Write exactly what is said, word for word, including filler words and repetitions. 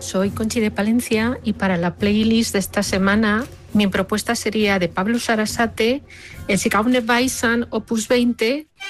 soy Conchi de Palencia y para la playlist de esta semana mi propuesta sería de Pablo Sarasate, el Sikaune Baisan Opus veinte